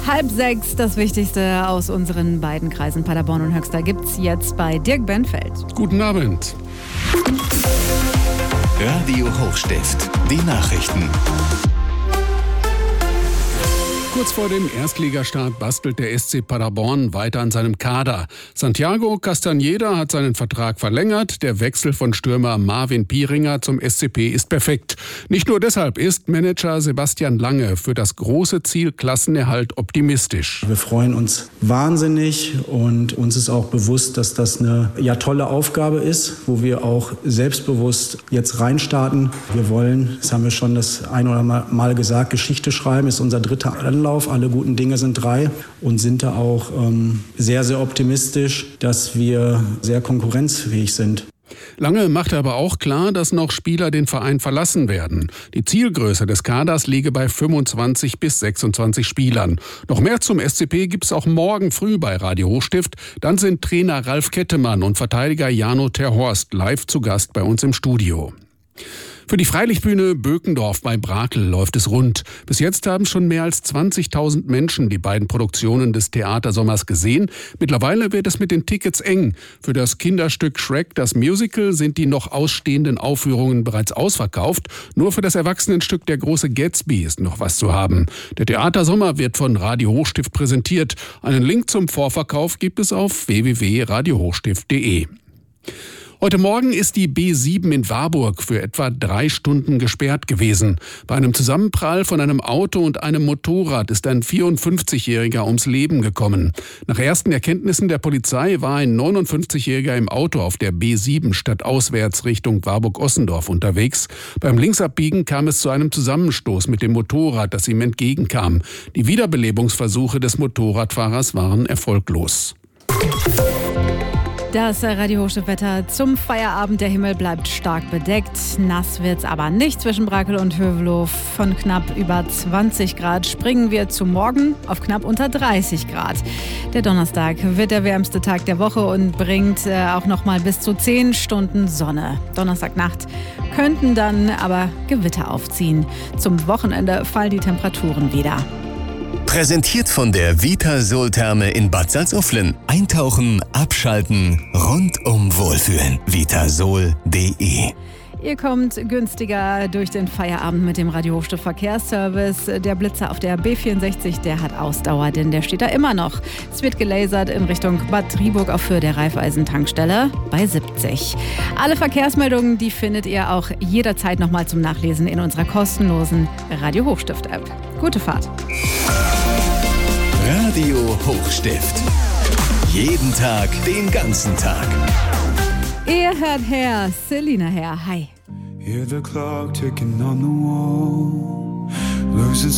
5:30, das Wichtigste aus unseren beiden Kreisen Paderborn und Höxter gibt's jetzt bei Dirk Benfeld. Guten Abend. Radio Hochstift, die Nachrichten. Kurz vor dem Erstligastart bastelt der SC Paderborn weiter an seinem Kader. Santiago Castañeda hat seinen Vertrag verlängert. Der Wechsel von Stürmer Marvin Pieringer zum SCP ist perfekt. Nicht nur deshalb ist Manager Sebastian Lange für das große Ziel Klassenerhalt optimistisch. Wir freuen uns wahnsinnig und uns ist auch bewusst, dass das eine tolle Aufgabe ist, wo wir auch selbstbewusst jetzt reinstarten. Wir wollen, das haben wir schon das ein oder mal gesagt, Geschichte schreiben, ist unser dritter Anlauf. Alle guten Dinge sind 3 und sind da auch sehr, sehr optimistisch, dass wir sehr konkurrenzfähig sind. Lange machte aber auch klar, dass noch Spieler den Verein verlassen werden. Die Zielgröße des Kaders liege bei 25 bis 26 Spielern. Noch mehr zum SCP gibt's auch morgen früh bei Radio Hochstift. Dann sind Trainer Ralf Kettemann und Verteidiger Jano Terhorst live zu Gast bei uns im Studio. Für die Freilichtbühne Bökendorf bei Brakel läuft es rund. Bis jetzt haben schon mehr als 20.000 Menschen die beiden Produktionen des Theatersommers gesehen. Mittlerweile wird es mit den Tickets eng. Für das Kinderstück Shrek, das Musical, sind die noch ausstehenden Aufführungen bereits ausverkauft. Nur für das Erwachsenenstück Der große Gatsby ist noch was zu haben. Der Theatersommer wird von Radio Hochstift präsentiert. Einen Link zum Vorverkauf gibt es auf www.radiohochstift.de. Heute Morgen ist die B7 in Warburg für etwa 3 Stunden gesperrt gewesen. Bei einem Zusammenprall von einem Auto und einem Motorrad ist ein 54-Jähriger ums Leben gekommen. Nach ersten Erkenntnissen der Polizei war ein 59-Jähriger im Auto auf der B7 stadtauswärts Richtung Warburg-Ossendorf unterwegs. Beim Linksabbiegen kam es zu einem Zusammenstoß mit dem Motorrad, das ihm entgegenkam. Die Wiederbelebungsversuche des Motorradfahrers waren erfolglos. Das Radio Hochstift-Wetter zum Feierabend. Der Himmel bleibt stark bedeckt. Nass wird's aber nicht. Zwischen Brakel und Hövelow von knapp über 20 Grad springen wir zu morgen auf knapp unter 30 Grad. Der Donnerstag wird der wärmste Tag der Woche und bringt auch noch mal bis zu 10 Stunden Sonne. Donnerstagnacht könnten dann aber Gewitter aufziehen. Zum Wochenende fallen die Temperaturen wieder. Präsentiert von der Vitasol-Therme in Bad Salzuflen. Eintauchen, abschalten, rundum wohlfühlen. Vitasol.de. Ihr kommt günstiger durch den Feierabend mit dem Radio Hochstift Verkehrsservice. Der Blitzer auf der B64, der hat Ausdauer, denn der steht da immer noch. Es wird gelasert in Richtung Bad Triburg auf Höhe der Raiffeisen-Tankstelle bei 70. Alle Verkehrsmeldungen, die findet ihr auch jederzeit nochmal zum Nachlesen in unserer kostenlosen Radio Hochstift-App. Gute Fahrt. Radio Hochstift. Jeden Tag, den ganzen Tag. Ihr hört her, Selina her. Hi. Hear the clock ticking on the wall. Losing